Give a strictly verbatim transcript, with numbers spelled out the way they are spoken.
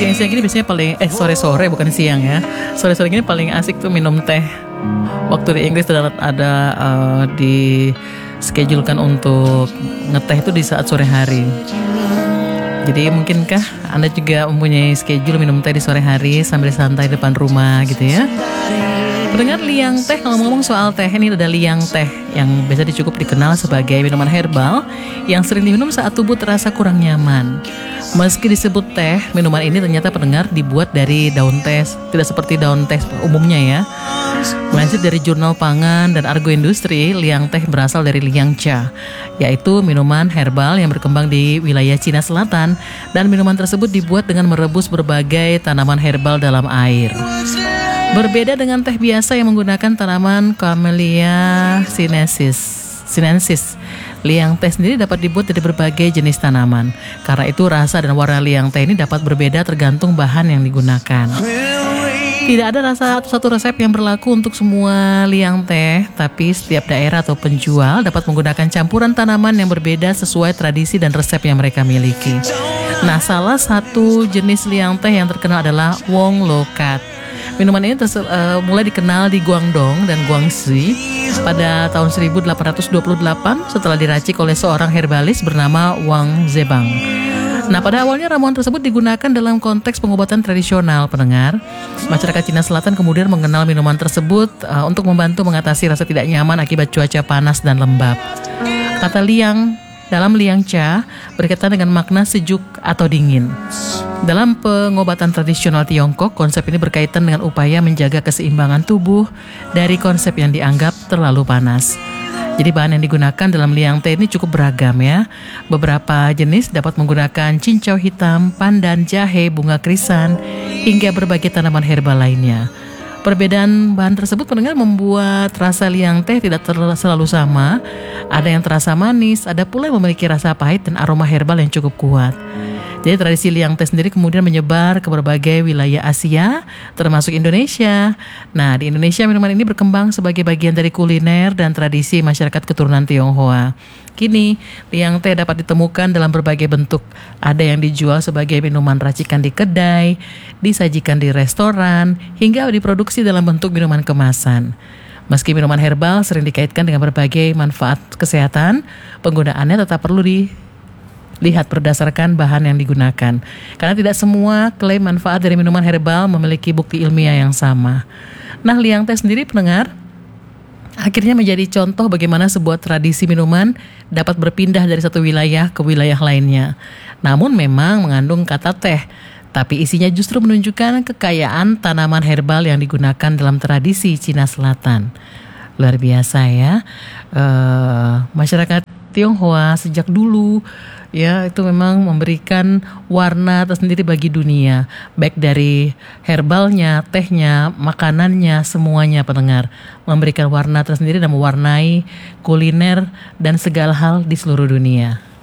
siang-siang gini biasanya paling eh sore-sore bukan siang ya. Sore-sore gini paling asik tuh minum teh. Waktu di Inggris ada, ada uh, di schedulekan untuk ngeteh itu di saat sore hari. Jadi mungkinkah Anda juga mempunyai schedule minum teh di sore hari sambil santai depan rumah gitu ya. Pendengar, liang teh, kalau ngomong soal teh, ini ada liang teh yang biasa cukup dikenal sebagai minuman herbal yang sering diminum saat tubuh terasa kurang nyaman. Meski disebut teh, minuman ini ternyata pendengar dibuat dari daun teh, tidak seperti daun teh umumnya ya. Melansir dari Jurnal Pangan dan Argo Industri, liang teh berasal dari liang cha, yaitu minuman herbal yang berkembang di wilayah Cina Selatan, dan minuman tersebut dibuat dengan merebus berbagai tanaman herbal dalam air. Berbeda dengan teh biasa yang menggunakan tanaman Camellia sinensis, sinensis, liang teh sendiri dapat dibuat dari berbagai jenis tanaman. Karena itu rasa dan warna liang teh ini dapat berbeda tergantung bahan yang digunakan. Tidak ada rasa atau satu resep yang berlaku untuk semua liang teh, tapi setiap daerah atau penjual dapat menggunakan campuran tanaman yang berbeda sesuai tradisi dan resep yang mereka miliki. Nah, salah satu jenis liang teh yang terkenal adalah Wong Lokat. Minuman ini terse- uh, mulai dikenal di Guangdong dan Guangxi pada tahun seribu delapan ratus dua puluh delapan setelah diracik oleh seorang herbalis bernama Wang Zebang. Nah, pada awalnya ramuan tersebut digunakan dalam konteks pengobatan tradisional, pendengar. Masyarakat Cina Selatan kemudian mengenal minuman tersebut uh, untuk membantu mengatasi rasa tidak nyaman akibat cuaca panas dan lembab. Kata liang dalam liang cha berkaitan dengan makna sejuk atau dingin. Dalam pengobatan tradisional Tiongkok, konsep ini berkaitan dengan upaya menjaga keseimbangan tubuh dari konsep yang dianggap terlalu panas. Jadi bahan yang digunakan dalam liang teh ini cukup beragam ya. Beberapa jenis dapat menggunakan cincau hitam, pandan, jahe, bunga krisan, hingga berbagai tanaman herbal lainnya. Perbedaan bahan tersebut pendengar membuat rasa liang teh tidak terlalu selalu sama. Ada yang terasa manis, ada pula yang memiliki rasa pahit dan aroma herbal yang cukup kuat. Jadi tradisi liang teh sendiri kemudian menyebar ke berbagai wilayah Asia, termasuk Indonesia. Nah, di Indonesia minuman ini berkembang sebagai bagian dari kuliner dan tradisi masyarakat keturunan Tionghoa. Kini, liang teh dapat ditemukan dalam berbagai bentuk. Ada yang dijual sebagai minuman racikan di kedai, disajikan di restoran, hingga diproduksi dalam bentuk minuman kemasan. Meski minuman herbal sering dikaitkan dengan berbagai manfaat kesehatan, penggunaannya tetap perlu di lihat berdasarkan bahan yang digunakan. Karena tidak semua klaim manfaat dari minuman herbal memiliki bukti ilmiah yang sama. Nah, liang teh sendiri pendengar akhirnya menjadi contoh bagaimana sebuah tradisi minuman dapat berpindah dari satu wilayah ke wilayah lainnya. Namun memang mengandung kata teh, tapi isinya justru menunjukkan kekayaan tanaman herbal yang digunakan dalam tradisi Cina Selatan. Luar biasa ya. Uh, masyarakat Tionghoa sejak dulu ya itu memang memberikan warna tersendiri bagi dunia, baik dari herbalnya, tehnya, makanannya, semuanya pendengar memberikan warna tersendiri dan mewarnai kuliner dan segala hal di seluruh dunia.